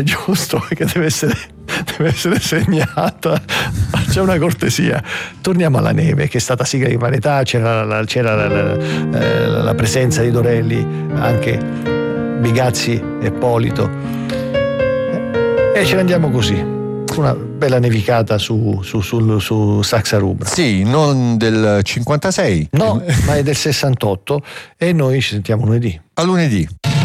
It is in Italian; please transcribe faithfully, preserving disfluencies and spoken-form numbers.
è giusto, che deve essere, deve essere segnata. C'è una cortesia. Torniamo alla neve, che è stata sigla di varietà, c'era la, c'era la, la, la, la presenza di Dorelli, anche Bigazzi e Polito, e ce ne andiamo così. Una bella nevicata su, su, su, su Saxa Rubra. Sì, non del cinquantasei. No, ma è del sessantotto, e noi ci sentiamo lunedì. A lunedì.